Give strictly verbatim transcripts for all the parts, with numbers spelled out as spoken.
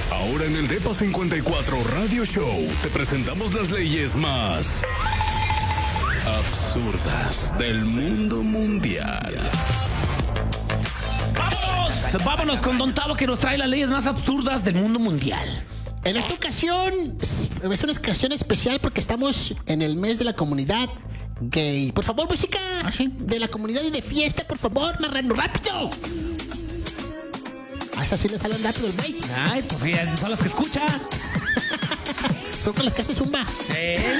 Ahora en el Depa cincuenta y cuatro Radio Show te presentamos las leyes más absurdas del mundo mundial. ¡Vámonos! Vámonos con Don Tavo, que nos trae las leyes más absurdas del mundo mundial. En esta ocasión es una ocasión especial porque estamos en el mes de la comunidad gay. Por favor, música ¿Ah, sí? de la comunidad y de fiesta, por favor, narrando rápido. A esas sí le salen rápido el güey. Ay, pues sí, son las que escucha. Son con las que hace zumba. ¿Eh?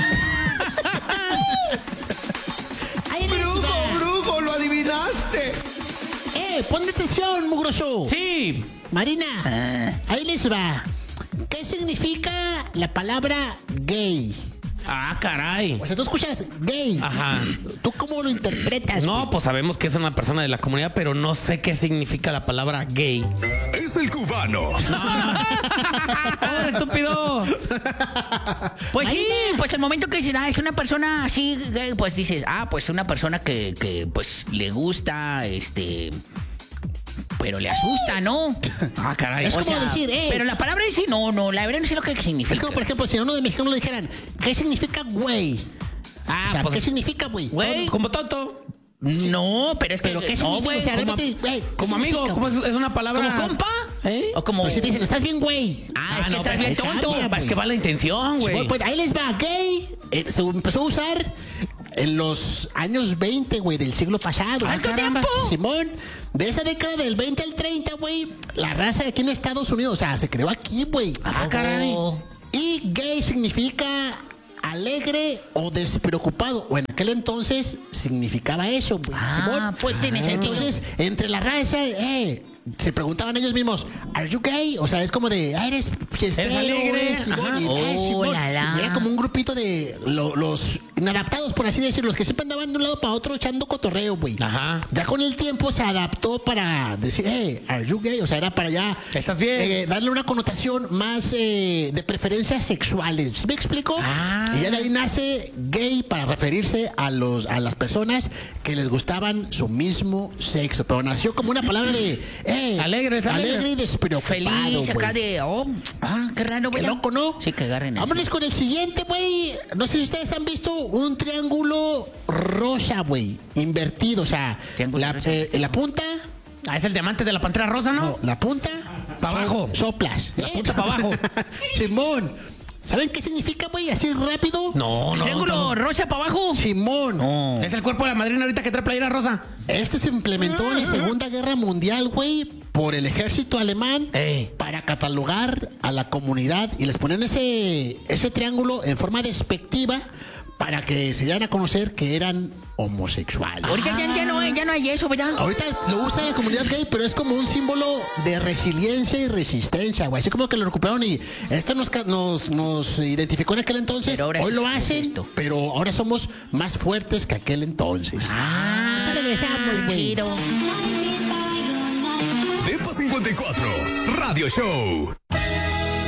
Ahí les ¡Brujo, va. brujo! ¡Lo adivinaste! Eh, ponle atención, mugroso. Sí. Marina, ahí les va. ¿Qué significa la palabra gay? Ah, caray. O sea, tú escuchas gay. Ajá. ¿Tú cómo lo interpretas? No, güey? pues sabemos que es una persona de la comunidad, pero no sé qué significa la palabra gay. Es el cubano. ¡Ahora, estúpido! Pues sí, Marina. pues el momento que dicen, ah, es una persona así, gay, pues dices, ah, pues una persona que, que pues le gusta, este, pero le asusta, ¿no? Ah, caray. Es O como sea, decir, eh. pero la palabra en sí, no, no, la verdad no sé lo que significa. Es como, por ejemplo, si a uno de mexicanos le dijeran, ¿qué significa güey? Ah, O sea, pues, ¿qué significa güey? Güey. como tonto. No, pero es que, ¿Pero qué no, significa? güey, O sea, como, realmente, güey, ¿qué como amigo, significa, como es, es una palabra. ¿como compa? ¿Eh? O como, Pero si te dicen, estás bien güey. ah, es Ah, que no, estás pero bien ahí tonto. cambia. Es que va la intención, güey. Pues, pues, ahí les va, gay. Eh, se empezó a usar en los años veinte, güey, del siglo pasado. Ah, ¿Cuánto caramba. tiempo? Simón, de esa década del veinte al treinta, güey, la raza de aquí en Estados Unidos, o sea, se creó aquí, güey. Ah, caray. Y gay significa alegre o despreocupado. O en aquel entonces significaba eso, güey. Ah, Simón. pues tiene sentido. Entonces, entre la raza, eh, se preguntaban ellos mismos, ¿Are you gay? O sea, es como de, ah, eres fiestero, ¿Eres alegre? güey, Simón, Ajá. y, eh, Oh, Simón. la, la. Y era como un grupito de lo- los inadaptados, por así decirlo, los que siempre andaban de un lado para otro echando cotorreo, güey. Ajá. Ya con el tiempo se adaptó para decir, hey, are you gay? O sea, era para ya ¿Estás bien? eh, darle una connotación más eh, de preferencias sexuales. ¿Sí me explico? Ah. Y ya de ahí nace gay para referirse a los a las personas que les gustaban su mismo sexo. Pero nació como una palabra de eh, Alegre, es alegre. alegre y despreocupado. Feliz acá güey. de, oh, ah, qué raro, güey. Qué loco, ¿no? Sí, que agarren eso. Vámonos con el siguiente, güey. No sé si ustedes han visto un triángulo rosa, güey. Invertido, o sea, Triángulo la, rosa. eh, la punta, Ah, es el diamante de la pantera rosa, ¿no? no, la punta, Pa' abajo. so- soplas. La punta pa' abajo. Simón, ¿saben qué significa, güey? Así rápido. No, no. Triángulo rosa para abajo. Simón. No. Es el cuerpo de la madrina ahorita que trae playera rosa. Este se implementó en la Segunda Guerra Mundial, güey, por el ejército alemán Ey. para catalogar a la comunidad y les ponían ese, ese triángulo en forma despectiva para que se dieran a conocer que eran homosexuales. Ahorita ya, ya no hay, ya no hay eso, ¿verdad? Ahorita lo usa la comunidad gay, pero es como un símbolo de resiliencia y resistencia, güey. Así como que lo recuperaron y esto nos, ca- nos, nos identificó en aquel entonces. Pero ahora Hoy sí lo es hacen, esto. pero ahora somos más fuertes que aquel entonces. Ah, regresamos, güey. giro. Depa cincuenta y cuatro Radio Show.